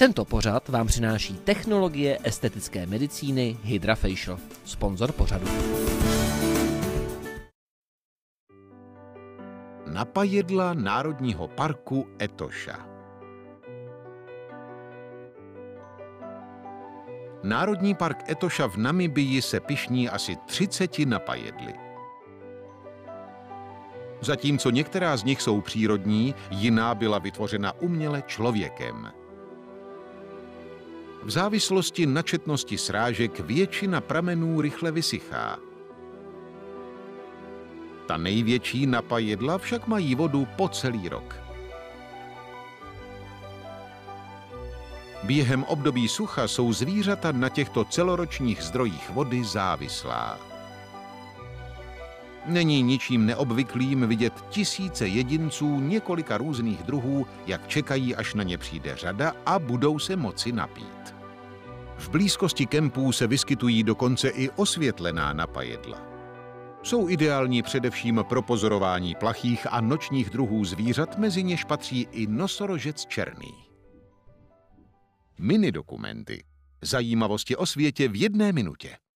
Tento pořad vám přináší technologie estetické medicíny HydraFacial, sponzor pořadu. Napajedla Národního parku Etosha. Národní park Etosha v Namibii se pyšní asi 30 napajedly. Zatímco některá z nich jsou přírodní, jiná byla vytvořena uměle člověkem. V závislosti na četnosti srážek většina pramenů rychle vysychá. Ta největší napajedla však mají vodu po celý rok. Během období sucha jsou zvířata na těchto celoročních zdrojích vody závislá. Není ničím neobvyklým vidět tisíce jedinců několika různých druhů, jak čekají, až na ně přijde řada a budou se moci napít. V blízkosti kempů se vyskytují dokonce i osvětlená napajedla. Jsou ideální především pro pozorování plachých a nočních druhů zvířat, mezi něž patří i nosorožec černý. Mini dokumenty. Zajímavosti o světě v 1 minutě.